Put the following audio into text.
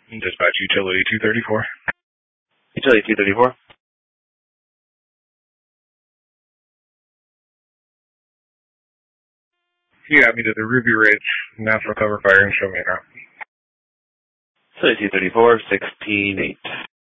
Dispatch Utility 234. Utility 234. You got me to the Ruby Ridge National Cover Fire and show me a route. Utility 234, 16-8.